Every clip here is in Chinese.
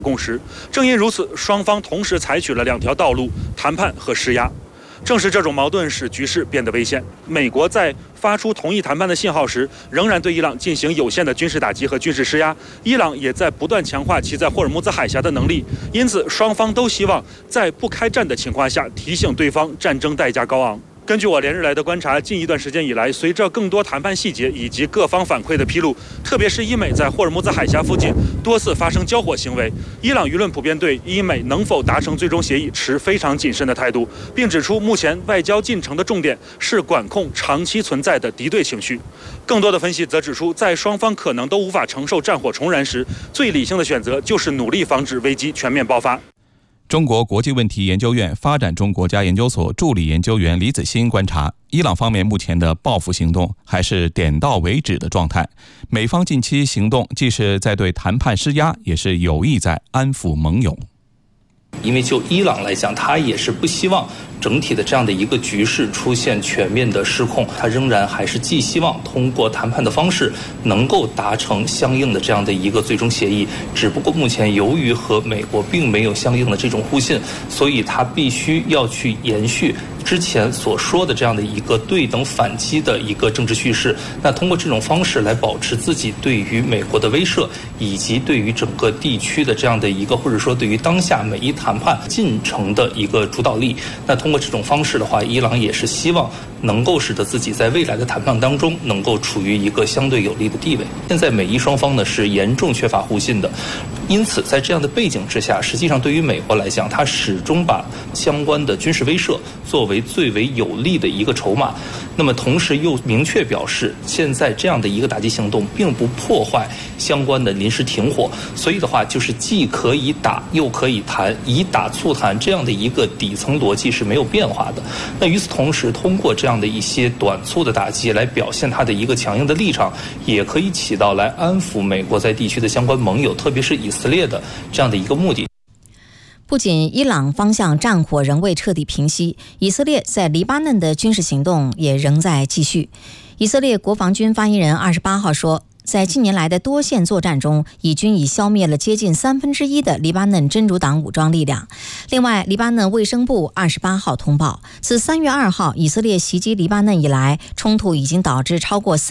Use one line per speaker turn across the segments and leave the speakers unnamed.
共识。正因如此，双方同时采取了2条道路：谈判和施压。正是这种矛盾使局势变得危险。美国在发出同意谈判的信号时，仍然对伊朗进行有限的军事打击和军事施压。伊朗也在不断强化其在霍尔木兹海峡的能力，因此双方都希望在不开战的情况下提醒对方战争代价高昂。根据我连日来的观察，近一段时间以来，随着更多谈判细节以及各方反馈的披露，特别是伊美在霍尔木兹海峡附近多次发生交火行为，伊朗舆论普遍对伊美能否达成最终协议持非常谨慎的态度，并指出目前外交进程的重点是管控长期存在的敌对情绪。更多的分析则指出，在双方可能都无法承受战火重燃时，最理性的选择就是努力防止危机全面爆发。
中国国际问题研究院发展中国家研究所助理研究员李子欣观察，伊朗方面目前的报复行动还是点到为止的状态，美方近期行动既是在对谈判施压，也是有意在安抚盟友。
因为就伊朗来讲，他也是不希望整体的这样的一个局势出现全面的失控，他仍然还是既希望通过谈判的方式能够达成相应的这样的一个最终协议，只不过目前由于和美国并没有相应的这种互信，所以他必须要去延续之前所说的这样的一个对等反击的一个政治叙事，那通过这种方式来保持自己对于美国的威慑，以及对于整个地区的这样的一个，或者说对于当下美伊谈判进程的一个主导力。那通过这种方式的话，伊朗也是希望能够使得自己在未来的谈判当中能够处于一个相对有利的地位。现在美伊双方呢是严重缺乏互信的，因此在这样的背景之下，实际上对于美国来讲，它始终把相关的军事威慑作为最为有利的一个筹码，那么同时又明确表示，现在这样的一个打击行动并不破坏相关的临时停火，所以的话就是既可以打又可以谈，以打促谈这样的一个底层逻辑是没有变化的。那与此同时，通过这样的一些短促的打击来表现它的一个强硬的立场，也可以起到来安抚美国在地区的相关盟友，特别是以色列的这样的一个目的。
不仅伊朗方向战火仍未彻底平息，以色列在黎巴嫩的军事行动也仍在继续。以色列国防军发言人28号说，在近年来的多线作战中，以军已消灭了接近1/3的黎巴嫩真主党武装力量。另外，黎巴嫩卫生部28号通报，自3月2号以色列袭击黎巴嫩以来，冲突已经导致超过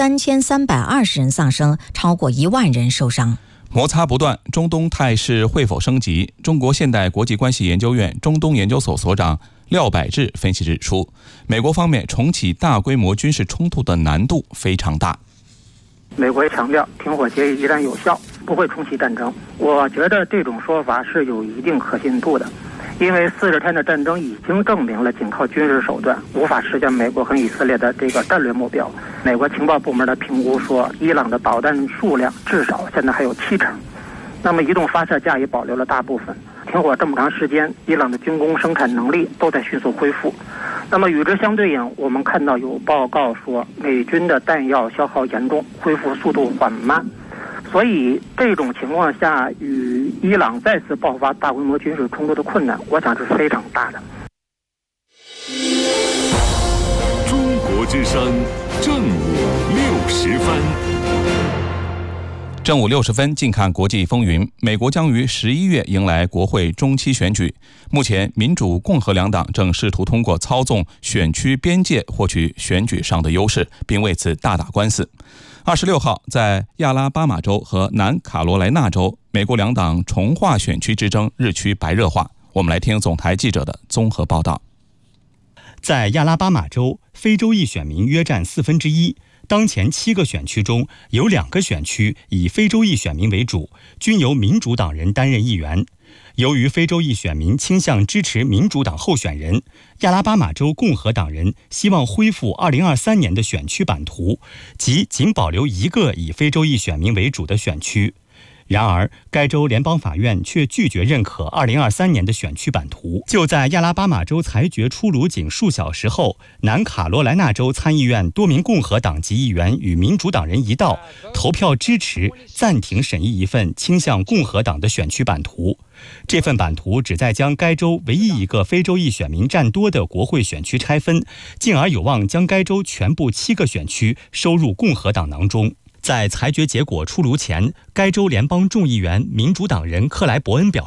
3320人丧生，超过1万人受伤。
摩擦不断，中东态势会否升级？中国现代国际关系研究院中东研究所所长廖百志分析指出，美国方面重启大规模军事冲突的难度非常大。
美国强调停火协议依然有效，不会重启战争。我觉得这种说法是有一定可信度的，因为40天的战争已经证明了仅靠军事手段无法实现美国和以色列的这个战略目标。美国情报部门的评估说，伊朗的导弹数量至少现在还有70%，那么移动发射架也保留了大部分。停火这么长时间，伊朗的军工生产能力都在迅速恢复。那么与之相对应，我们看到有报告说，美军的弹药消耗严重，恢复速度缓慢。所以这种情况下，与伊朗再次爆发大规模军事冲突的困难，我想是非常大的。
中国之声正午60分。
正午60分，近看国际风云。美国将于11月迎来国会中期选举，目前民主、共和两党正试图通过操纵选区边界获取选举上的优势，并为此大打官司。26号，在亚拉巴马州和南卡罗来纳州，美国两党重划选区之争日趋白热化。我们来听总台记者的综合报道。
在亚拉巴马州，非洲裔选民约占1/4。当前7个选区中有2个选区以非洲裔选民为主，均由民主党人担任议员。由于非洲裔选民倾向支持民主党候选人，亚拉巴马州共和党人希望恢复2023年的选区版图，即仅保留1个以非洲裔选民为主的选区。然而，该州联邦法院却拒绝认可2023年的选区版图。就在亚拉巴马州裁决出炉仅数小时后，南卡罗来纳州参议院多名共和党籍议员与民主党人一道投票支持暂停审议一份倾向共和党的选区版图。这份版图旨在将该州唯一一个非洲裔选民占多的国会选区拆分，进而有望将该州全部7个选区收入共和党囊中。在裁决结果出炉前，该州联邦众议员民主党人克莱伯恩表